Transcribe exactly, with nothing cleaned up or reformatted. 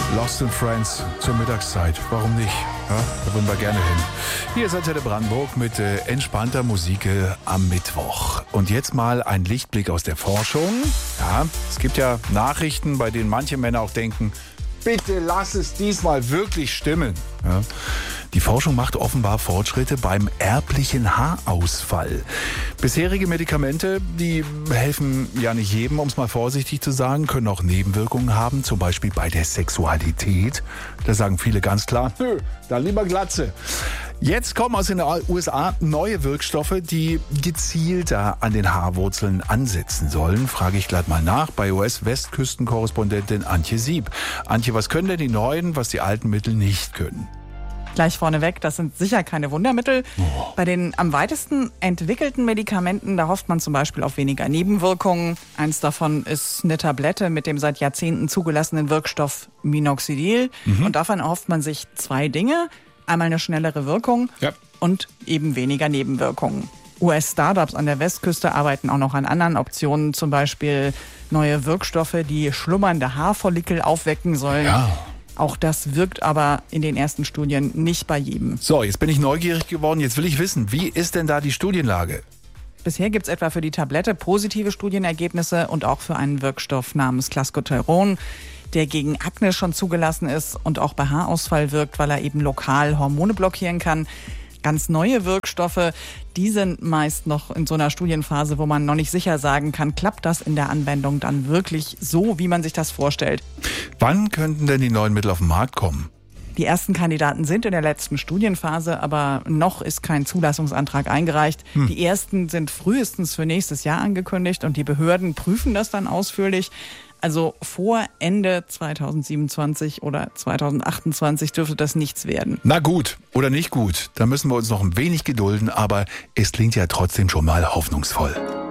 Lost in Friends zur Mittagszeit. Warum nicht? Ja, da würden wir gerne hin. Hier ist Antenne Brandenburg mit äh, entspannter Musik äh, am Mittwoch. Und jetzt mal ein Lichtblick aus der Forschung. Ja, es gibt ja Nachrichten, bei denen manche Männer auch denken, bitte lass es diesmal wirklich stimmen. Ja. Die Forschung macht offenbar Fortschritte beim erblichen Haarausfall. Bisherige Medikamente, die helfen ja nicht jedem, um es mal vorsichtig zu sagen, können auch Nebenwirkungen haben, zum Beispiel bei der Sexualität. Da sagen viele ganz klar, nö, dann lieber Glatze. Jetzt kommen aus den U S A neue Wirkstoffe, die gezielter an den Haarwurzeln ansetzen sollen. Frage ich gleich mal nach bei U S-Westküstenkorrespondentin Antje Sieb. Antje, was können denn die neuen, was die alten Mittel nicht können? Gleich vorneweg, das sind sicher keine Wundermittel. Oh. Bei den am weitesten entwickelten Medikamenten, da hofft man zum Beispiel auf weniger Nebenwirkungen. Eins davon ist eine Tablette mit dem seit Jahrzehnten zugelassenen Wirkstoff Minoxidil. Mhm. Und davon erhofft man sich zwei Dinge. Einmal eine schnellere Wirkung ja. und eben weniger Nebenwirkungen. U S-Startups an der Westküste arbeiten auch noch an anderen Optionen, zum Beispiel neue Wirkstoffe, die schlummernde Haarfollikel aufwecken sollen. Ja. Auch das wirkt aber in den ersten Studien nicht bei jedem. So, jetzt bin ich neugierig geworden. Jetzt will ich wissen, wie ist denn da die Studienlage? Bisher gibt es etwa für die Tablette positive Studienergebnisse und auch für einen Wirkstoff namens Clascoterone, der gegen Akne schon zugelassen ist und auch bei Haarausfall wirkt, weil er eben lokal Hormone blockieren kann. Ganz neue Wirkstoffe, die sind meist noch in so einer Studienphase, wo man noch nicht sicher sagen kann, klappt das in der Anwendung dann wirklich so, wie man sich das vorstellt. Wann könnten denn die neuen Mittel auf den Markt kommen? Die ersten Kandidaten sind in der letzten Studienphase, aber noch ist kein Zulassungsantrag eingereicht. Hm. Die ersten sind frühestens für nächstes Jahr angekündigt und die Behörden prüfen das dann ausführlich. Also vor Ende zweitausendsiebenundzwanzig oder zweitausendachtundzwanzig dürfte das nichts werden. Na gut oder nicht gut, da müssen wir uns noch ein wenig gedulden, aber es klingt ja trotzdem schon mal hoffnungsvoll.